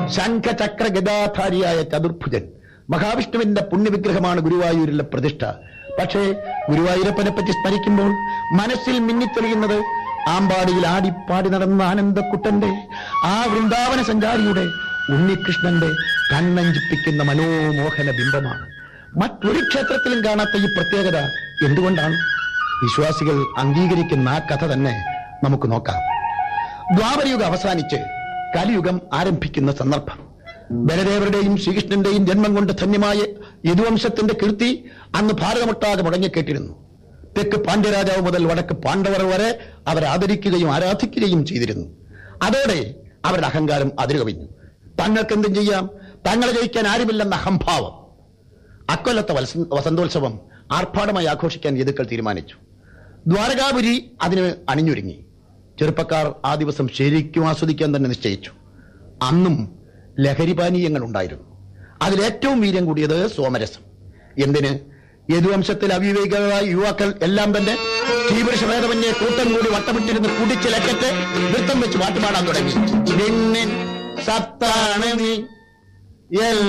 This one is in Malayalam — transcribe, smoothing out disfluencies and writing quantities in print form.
ശംഖചക്ര ഗദാധാരിയായ ചതുർഭുജൻ മഹാവിഷ്ണുവിന്റെ പുണ്യവിഗ്രഹമാണ് ഗുരുവായൂരിലെ പ്രതിഷ്ഠ. പക്ഷേ ഗുരുവായൂരപ്പനെ പറ്റി സ്മരിക്കുമ്പോൾ മനസ്സിൽ മിന്നിത്തെളിയുന്നത് ആമ്പാടിയിൽ ആടിപ്പാടി നടന്ന ആനന്ദക്കുട്ടന്റെ, ആ വൃന്ദാവന സഞ്ചാരിയുടെ, ഉണ്ണികൃഷ്ണന്റെ കണ്ണഞ്ചിപ്പിക്കുന്ന മനോമോഹന ബിംബമാണ്. മറ്റൊരു ക്ഷേത്രത്തിലും കാണാത്ത ഈ പ്രത്യേകത എന്തുകൊണ്ടാണ്? വിശ്വാസികൾ അംഗീകരിക്കുന്ന ആ കഥ തന്നെ നമുക്ക് നോക്കാം. ദ്വാപരയുഗം അവസാനിച്ച് കലിയുഗം ആരംഭിക്കുന്ന സന്ദർഭം. ബലദേവരുടെയും ശ്രീകൃഷ്ണന്റെയും ജന്മം കൊണ്ട് ധന്യമായ യദുവംശത്തിന്റെ കീർത്തി അന്ന് ഭാരതമൊട്ടാകെ മുടങ്ങിക്കേട്ടിരുന്നു. തെക്ക് പാണ്ഡ്യരാജാവ് മുതൽ വടക്ക് പാണ്ഡവർ വരെ അവരെ ആദരിക്കുകയും ആരാധിക്കുകയും ചെയ്തിരുന്നു. അതോടെ അവരുടെ അഹങ്കാരം അതിരുകവിഞ്ഞു. തങ്ങൾക്കെന്തും ചെയ്യാം, തങ്ങളെ ജയിക്കാൻ ആരുമില്ലെന്ന അഹംഭാവം. അക്കൊല്ലത്തെ വസന്തോത്സവം ആർഭാടമായി ആഘോഷിക്കാൻ യദുക്കൾ തീരുമാനിച്ചു. ദ്വാരകാപുരി അതിന് അണിഞ്ഞൊരുങ്ങി. ചെറുപ്പക്കാർ ആ ദിവസം ശരിക്കും ആസ്വദിക്കാൻ തന്നെ നിശ്ചയിച്ചു. അന്നും ലഹരിപാനീയങ്ങൾ ഉണ്ടായിരുന്നു. അതിലേറ്റവും വീര്യം കൂടിയത് സോമരസം. എന്തിന്? യദുവംശത്തിൽ അവിവേകികളായ യുവാക്കൾ എല്ലാം തന്നെ ശ്രീപുരുഷഭേദമന്യെ കൂട്ടം കൂടി വട്ടമിട്ടിരുന്ന് കുടിച്ച് ലക്കറ്റ് നൃത്തം വെച്ച് പാട്ടുപാടാൻ തുടങ്ങി. സത്താണ് നീ